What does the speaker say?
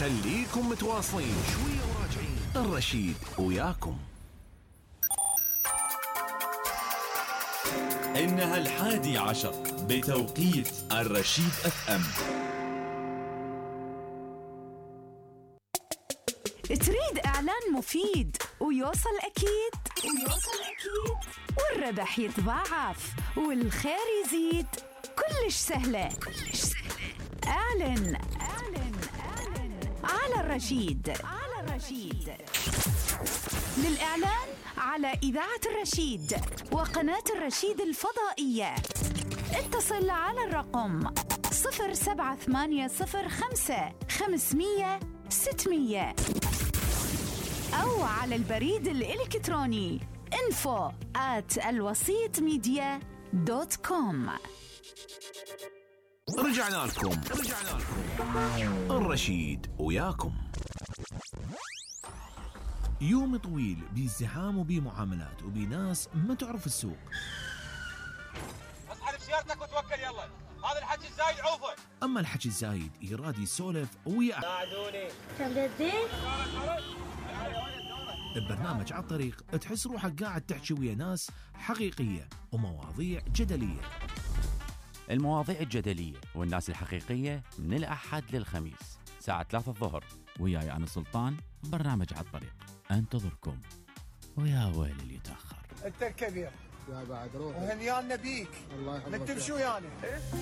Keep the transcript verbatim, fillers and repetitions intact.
خليكم متواصلين شوية وراجعين. الرشيد وياكم. إنها الحادي عشر بتوقيت الرشيد اف ام. تريد إعلان مفيد ويوصل أكيد ويوصل أكيد والربح يتضاعف والخير يزيد؟ كلش سهلة كلش سهلة. أعلن أعلن أعلن على الرشيد على الرشيد. للإعلان على إذاعة الرشيد وقناة الرشيد الفضائية اتصل على الرقم صفر سبعة ثمانية صفر خمسة خمسمية ستمية أو على البريد الإلكتروني info at الوسيط ميديا دوت كوم. رجعنا لكم رجعنا لكم الرشيد وياكم. يوم طويل بازدحام وبمعاملات وبناس ما تعرف السوق. اسحب سيارتك وتوكل يلا، هذا الحكي الزايد عوفه. اما الحكي الزايد يراد يسولف ويا ساعدوني. كم بديت؟ ببرنامج على الطريق تحس روحك قاعد تحكي ويا ناس حقيقية ومواضيع جدلية. المواضيع الجدلية والناس الحقيقية من الأحد للخميس ساعة ثلاثة الظهر وياي أنا سلطان. برنامج على الطريق أنتظركم. ويا ويل اللي يتأخر. انت الكبير يا بعد روح وهنيانا بيك. الله يحفظك. نتمشوا يعني.